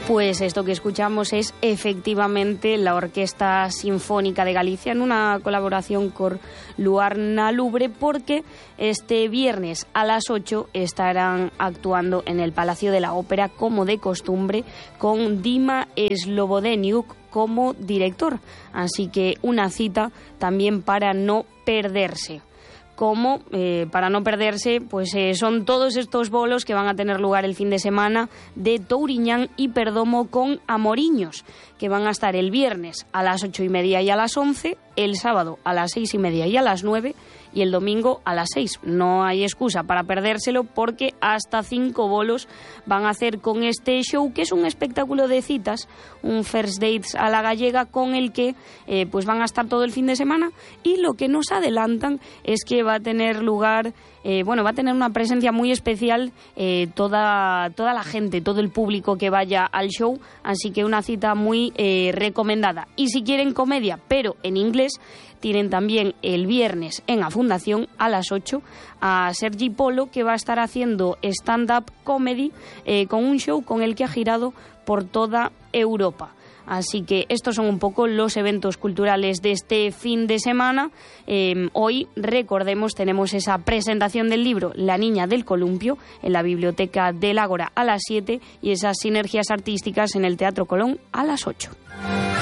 Pues esto que escuchamos es efectivamente la Orquesta Sinfónica de Galicia en una colaboración con Luarna Lubre, porque este viernes a las 8 estarán actuando en el Palacio de la Ópera como de costumbre con Dima Slobodeniuk como director. Así que una cita también para no perderse. Como para no perderse, pues son todos estos bolos que van a tener lugar el fin de semana de Touriñán y Perdomo con Amoriños, que van a estar el viernes a las 8:30 y a las 11, el sábado a las 6:30 y a las 9 y el domingo a las 6. No hay excusa para perdérselo, porque hasta 5 bolos van a hacer con este show, que es un espectáculo de citas, un first dates a la gallega, con el que pues van a estar todo el fin de semana. Y lo que nos adelantan es que va a tener lugar, va a tener una presencia muy especial toda la gente, todo el público que vaya al show, así que una cita muy recomendada. Y si quieren comedia, pero en inglés, tienen también el viernes en la Fundación a las 8 a Sergi Polo, que va a estar haciendo stand-up comedy con un show con el que ha girado por toda Europa. Así que estos son un poco los eventos culturales de este fin de semana. Hoy, recordemos, tenemos esa presentación del libro La Niña del Columpio en la Biblioteca del Ágora a las 7 y esas sinergias artísticas en el Teatro Colón a las 8.